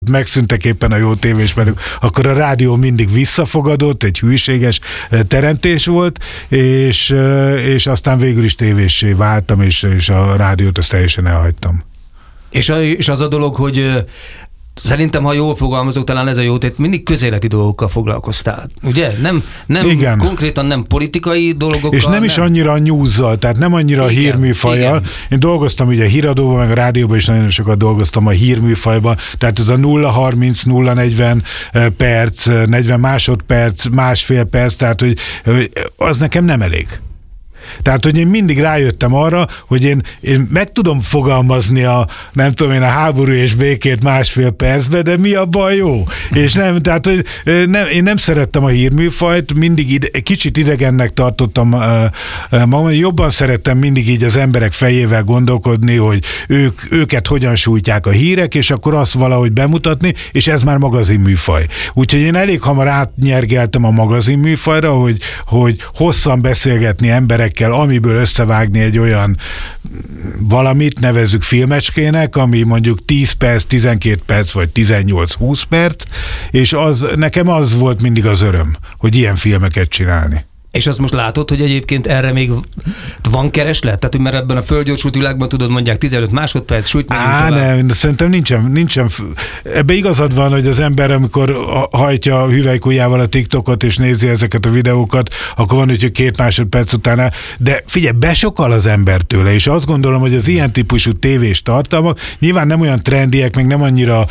megszűntek éppen a jó tévésmerők, akkor a rádió mindig visszafogadott, egy hűséges teremtés volt, és aztán végül is tévéssé váltam, és a rádiót azt teljesen elhagytam. És az a dolog, hogy szerintem, ha jól fogalmazok, talán ez a jó tét, mindig közéleti dolgokkal foglalkoztál, ugye? Nem konkrétan nem politikai dolgokkal. És nem is annyira a news-zal, tehát nem annyira a hírműfajjal. Igen. Én dolgoztam ugye a híradóban, meg a rádióban is nagyon sokat dolgoztam a hírműfajban, tehát ez a 0-30-0-40 perc, 40 másodperc, másfél perc, tehát hogy az nekem nem elég. Tehát, hogy én mindig rájöttem arra, hogy én meg tudom fogalmazni a háború és békét másfél percbe, de mi abban jó? És nem, tehát, hogy én nem szerettem a hírműfajt, mindig kicsit idegennek tartottam magam, jobban szerettem mindig így az emberek fejével gondolkodni, hogy őket hogyan sújtják a hírek, és akkor azt valahogy bemutatni, és ez már magazinműfaj. Úgyhogy én elég hamar átnyergeltem a magazinműfajra, hogy hosszan beszélgetni emberekkel, amiből összevágni egy olyan valamit, nevezzük filmecskének, ami mondjuk 10 perc, 12 perc, vagy 18-20 perc, és nekem az volt mindig az öröm, hogy ilyen filmeket csinálni. És azt most látod, hogy egyébként erre még van kereslet? Tehát, hogy mert ebben a földgyorsult világban tudod, mondják 15 másodperc, sújt megyünk tovább. Nem, szerintem nincsen. Ebbe igazad van, hogy az ember, amikor hajtja a hüvelykujjával a TikTokot, és nézi ezeket a videókat, akkor van, hogy 2 másodperc utána, de figyelj, besokal az ember tőle, és azt gondolom, hogy az ilyen típusú tévés tartalmak nyilván nem olyan trendiek, meg nem annyira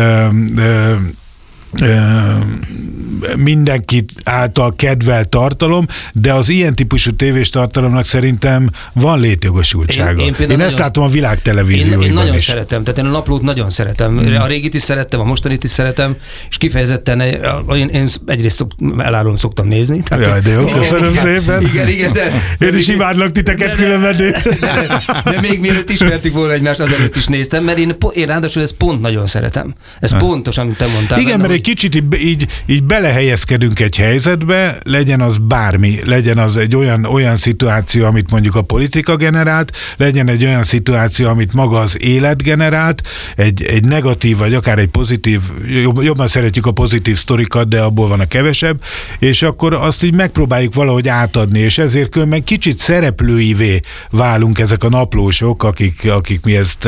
mindenki által kedvelt tartalom, de az ilyen típusú tévés tartalomnak szerintem van létjogosultsága. Én ezt látom a világtelevízióiban Én nagyon is. szeretem, tehát én a naplót nagyon szeretem. A régit is szeretem, a mostanit is szeretem, és kifejezetten én egyrészt elárulom, szoktam nézni. Tehát, jaj, de jó, köszönöm szépen. Igen, én is imádlak titeket különben. De még mielőtt ismertük volna egymást, azelőtt is néztem, mert én ráadásul ezt pont nagyon szeretem. Ez pontos, amit te mondtál. Igen, mert egy kicsit így belehelyezkedünk egy helyzetbe, legyen az bármi, legyen az egy olyan szituáció, amit mondjuk a politika generált, legyen egy olyan szituáció, amit maga az élet generált, egy negatív, vagy akár egy pozitív, jobban szeretjük a pozitív sztorikat, de abból van a kevesebb, és akkor azt így megpróbáljuk valahogy átadni, és ezért különben kicsit szereplőivé válunk ezek a naplósok, akik mi ezt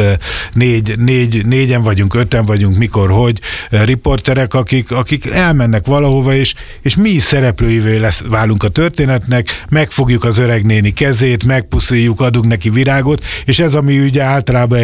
négyen vagyunk, 5-en vagyunk, mikor, hogy, riporterek, akik elmennek valahova, és mi is szereplőivé válunk a történetnek, megfogjuk az öreg néni kezét, megpusziljuk, adunk neki virágot, és ez, ami ugye általában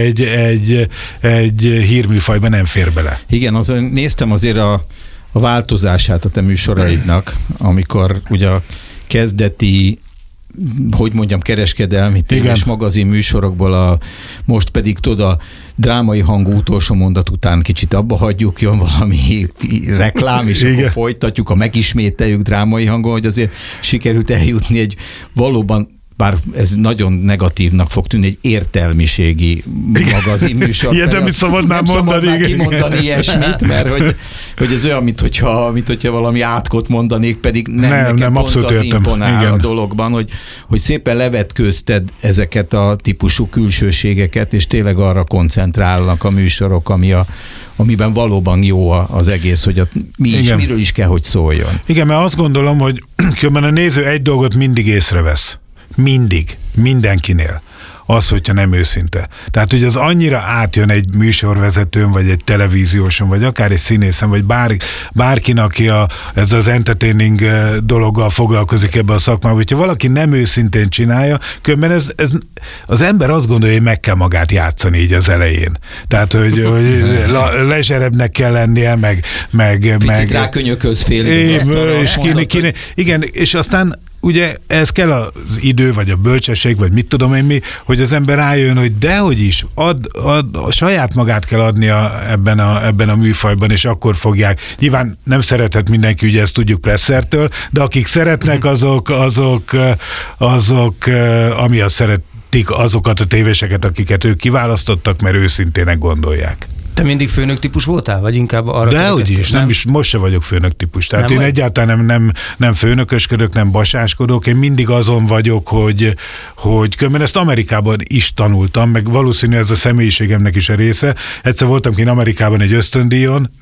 egy hírműfajban nem fér bele. Igen, néztem azért a változását a te műsoraidnak, amikor ugye a kezdeti kereskedelmi tévés magazin műsorokból, most pedig a drámai hangú utolsó mondat után kicsit abba hagyjuk, jön valami reklám, és akkor folytatjuk, megismételjük drámai hangon, hogy azért sikerült eljutni egy valóban, bár ez nagyon negatívnak fog tűnni, egy értelmiségi magazin műsor. Ilyet nem is szabad már mondani. Nem kimondani ilyesmit, mert hogy ez olyan, mint hogyha valami átkot mondanék, pedig nekem pont az imponál a dologban, hogy szépen levetkőzted ezeket a típusú külsőségeket, és tényleg arra koncentrálnak a műsorok, amiben valóban jó az egész, hogy miről is kell, hogy szóljon. Igen, mert azt gondolom, hogy különben a néző egy dolgot mindig észrevesz. Mindig, mindenkinél. Az, hogyha nem őszinte. Tehát, hogy az annyira átjön egy műsorvezetőn, vagy egy televízióson, vagy akár egy színészen, vagy bárkin, aki ez az entertaining dologgal foglalkozik ebben a szakmában, hogyha valaki nem őszintén csinálja, különben ez az ember azt gondolja, hogy meg kell magát játszani így az elején. Tehát, hogy lezserebbnek kell lennie, meg rákönyököz fél. Igen, és aztán ugye ez kell az idő, vagy a bölcsesség, vagy mit tudom én mi, hogy az ember rájön, hogy dehogy is, saját magát kell adnia ebben a műfajban, és akkor fogják. Nyilván nem szerethet mindenki, ugye ezt tudjuk Pressertől, de akik szeretnek, azok amiatt szeretik azokat a tévéseket, akiket ők kiválasztottak, mert őszintének gondolják. Te mindig főnök típus voltál? Vagy inkább arra? Dehogy is, nem is, most se vagyok főnök típus. Tehát én egyáltalán nem főnökösködök, nem basáskodok, én mindig azon vagyok, hogy különben ezt Amerikában is tanultam, meg valószínű ez a személyiségemnek is a része. Egyszer voltam kint Amerikában egy ösztöndíjon,